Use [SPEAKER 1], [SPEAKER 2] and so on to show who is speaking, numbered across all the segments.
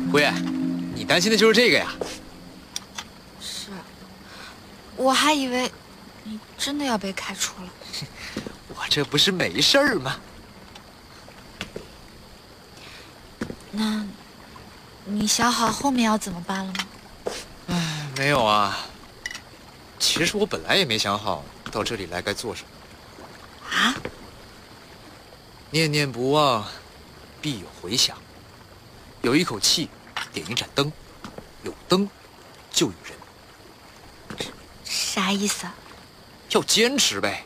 [SPEAKER 1] 辉，你担心的就是这个呀？
[SPEAKER 2] 是，我还以为你真的要被开除了。
[SPEAKER 1] 我这不是没事儿吗？
[SPEAKER 2] 那，你想好后面要怎么办了吗？
[SPEAKER 1] 唉，没有啊。其实我本来也没想好到这里来该做什么。
[SPEAKER 2] 啊？
[SPEAKER 1] 念念不忘，必有回响。有一口气，点一盏灯；有灯，就有人。
[SPEAKER 2] 啥意思啊？
[SPEAKER 1] 要坚持呗。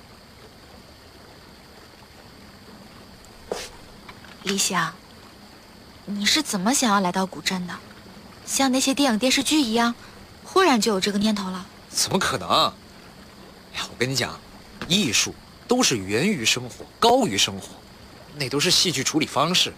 [SPEAKER 2] 李想，你是怎么想要来到古镇的？像那些电影电视剧一样，忽然就有这个念头了？
[SPEAKER 1] 怎么可能？哎呀，我跟你讲，艺术都是源于生活，高于生活，那都是戏剧处理方式。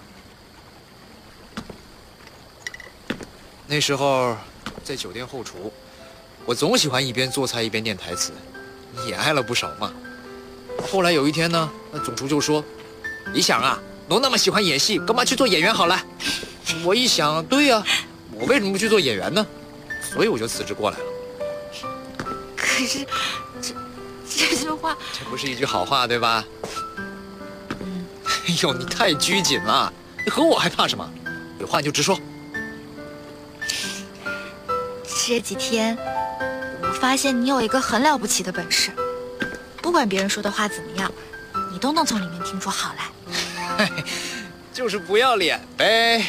[SPEAKER 1] 那时候在酒店后厨，我总喜欢一边做菜一边念台词，也挨了不少骂。后来有一天呢，那总厨就说：“李想啊，侬那么喜欢演戏，干嘛去做演员好了？”我一想，对呀，我为什么不去做演员呢？所以我就辞职过来了。
[SPEAKER 2] 可是，这句话，
[SPEAKER 1] 这不是一句好话，对吧？哎呦，你太拘谨了，你和我还怕什么？有话你就直说。
[SPEAKER 2] 这几天，我发现你有一个很了不起的本事，不管别人说的话怎么样，你都能从里面听出好来。
[SPEAKER 1] 就是不要脸呗。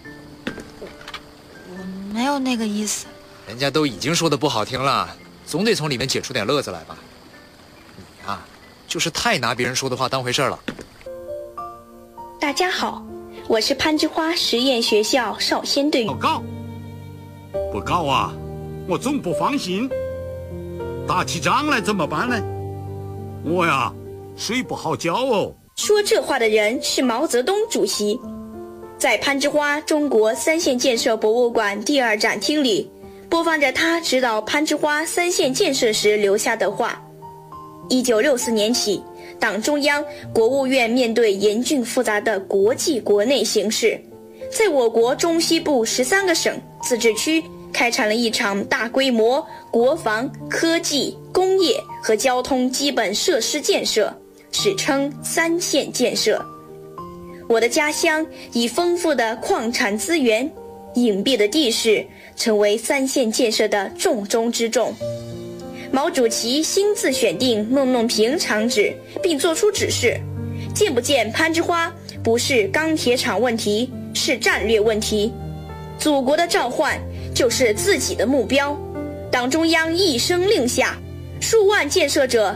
[SPEAKER 2] 我没有那个意思。
[SPEAKER 1] 人家都已经说的不好听了，总得从里面解出点乐子来吧。你呀，就是太拿别人说的话当回事了。
[SPEAKER 3] 大家好，我是攀枝花实验学校少先队。
[SPEAKER 4] 报告，不告啊，我总不放心。打起仗来怎么办呢？我呀，睡不好觉哦。
[SPEAKER 3] 说这话的人是毛泽东主席。在攀枝花中国三线建设博物馆第2展厅里，播放着他指导攀枝花3线建设时留下的话。1964年起，党中央、国务院面对严峻复杂的国际国内形势，在我国中西部13个省、自治区开展了一场大规模国防、科技、工业和交通基本设施建设，史称3线建设。我的家乡以丰富的矿产资源、隐蔽的地势，成为3线建设的重中之重。毛主席亲自选定弄平厂址，并作出指示：建不建攀枝花不是钢铁厂问题，是战略问题。祖国的召唤就是自己的目标。党中央一声令下，数万建设者